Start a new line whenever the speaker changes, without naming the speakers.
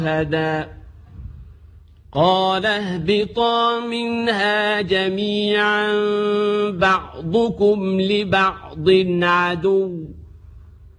هدى قال اهبطا منها جميعا بعضكم لبعض عدو